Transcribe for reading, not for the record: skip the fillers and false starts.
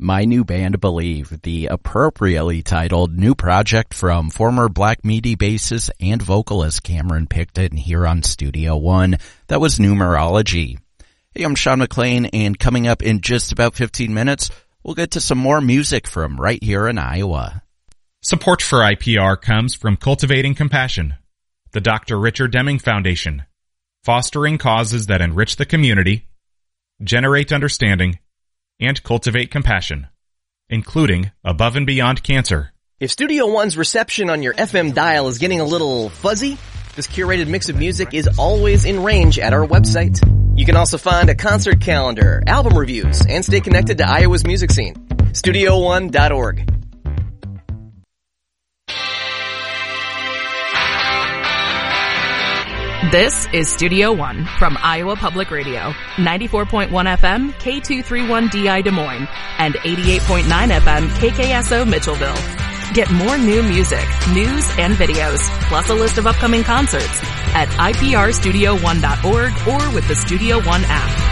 My New Band Believe, the appropriately titled new project from former Black Midi bassist and vocalist Cameron Picton here on Studio One. That was Numerology. Hey, I'm Sean McLean, and coming up in just about 15 minutes, we'll get to some more music from right here in Iowa. Support for IPR comes from Cultivating Compassion, the Dr. Richard Deming Foundation, fostering causes that enrich the community, generate understanding, and cultivate compassion, including above and beyond cancer. If Studio One's reception on your FM dial is getting a little fuzzy, this curated mix of music is always in range at our website. You can also find a concert calendar, album reviews, and stay connected to Iowa's music scene. StudioOne.org. This is Studio One from Iowa Public Radio, 94.1 FM, K231DI Des Moines, and 88.9 FM, KKSO Mitchellville. Get more new music, news, and videos, plus a list of upcoming concerts at iprstudio1.org or with the Studio One app.